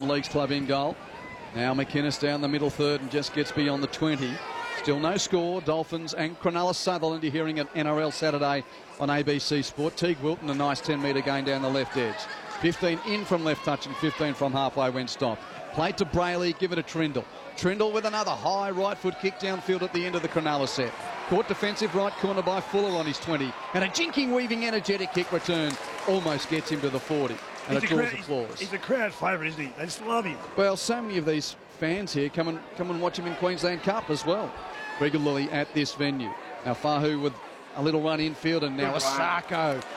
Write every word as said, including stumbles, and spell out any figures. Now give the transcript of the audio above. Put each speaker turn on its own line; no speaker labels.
Leagues Club in goal. Now McInnes down the middle third and just gets beyond the twenty. Still no score. Dolphins and Cronulla Sutherland you're hearing at N R L Saturday on A B C Sport. Teague Wilton, a nice ten metre gain down the left edge. fifteen in from left touch and fifteen from halfway when stopped. Played to Brayley, give it to Trindle. Trindle with another high right foot kick downfield at the end of the Cronulla set. Caught defensive right corner by Fuller on his twenty. And a jinking, weaving, energetic kick return almost gets him to the forty. And
he's
it draws
crowd,
applause.
He's, he's a crowd favourite, isn't he? They just love him.
Well, so many of these fans here come and come and watch him in Queensland Cup as well, regularly at this venue. Now Fahu with a little run infield, and now Asako